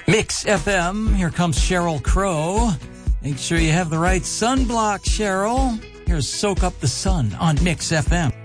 Mix FM, here comes Sheryl Crow. Make sure you have the right sunblock, Sheryl. Here's Soak Up the Sun on Mix FM.